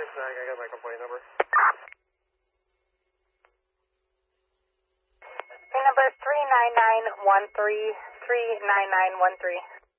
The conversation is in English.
I got my complaint number. Number 39913, 39913.